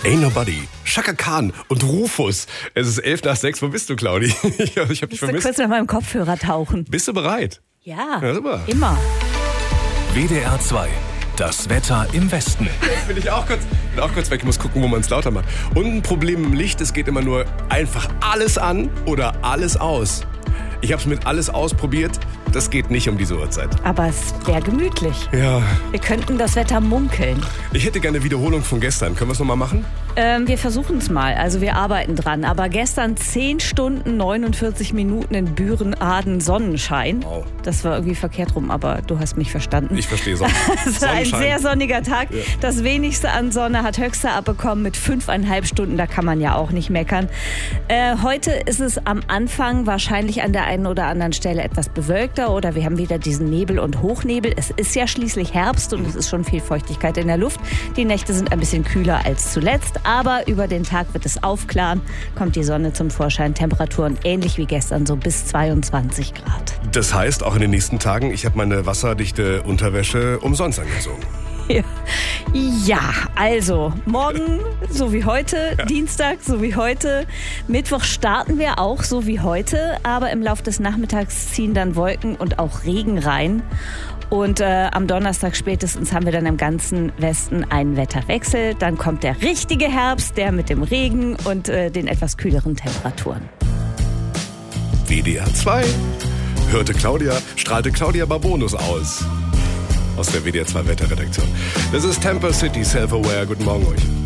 Ain't Nobody, Chaka Khan und Rufus. Es ist 5:11. Wo bist du, Claudi? Ich hab dich vermisst. Musst du kurz nach meinem Kopfhörer tauchen. Bist du bereit? Ja, super. Immer. WDR 2. Das Wetter im Westen. Jetzt bin ich auch kurz weg. Ich muss gucken, wo man es lauter macht. Und ein Problem im Licht, es geht immer nur einfach alles an oder alles aus. Ich habe es mit alles ausprobiert. Das geht nicht um diese Uhrzeit. Aber es wäre gemütlich. Ja. Wir könnten das Wetter munkeln. Ich hätte gerne eine Wiederholung von gestern. Können wir es nochmal machen? Wir versuchen es mal. Also wir arbeiten dran. Aber gestern 10 Stunden, 49 Minuten in Büren-Aden Sonnenschein. Wow. Das war irgendwie verkehrt rum, aber du hast mich verstanden. Ich verstehe Sonne. Es war ein sehr sonniger Tag. Ja. Das wenigste an Sonne hat Höchster abbekommen mit 5,5 Stunden. Da kann man ja auch nicht meckern. Heute ist es am Anfang wahrscheinlich an der einen oder anderen Stelle etwas bewölkter oder wir haben wieder diesen Nebel und Hochnebel. Es ist ja schließlich Herbst und es ist schon viel Feuchtigkeit in der Luft. Die Nächte sind ein bisschen kühler als zuletzt, aber über den Tag wird es aufklaren, kommt die Sonne zum Vorschein. Temperaturen ähnlich wie gestern, so bis 22 Grad. Das heißt, auch in den nächsten Tagen, ich habe meine wasserdichte Unterwäsche umsonst angezogen. Ja, also morgen so wie heute, Dienstag so wie heute, Mittwoch starten wir auch so wie heute, aber im Laufe des Nachmittags ziehen dann Wolken und auch Regen rein. Und am Donnerstag spätestens haben wir dann im ganzen Westen einen Wetterwechsel. Dann kommt der richtige Herbst, der mit dem Regen und den etwas kühleren Temperaturen. WDR 2 strahlte Claudia Barbonus aus der WDR 2 Wetterredaktion. Das ist Tampa City Self-Aware. Guten Morgen euch.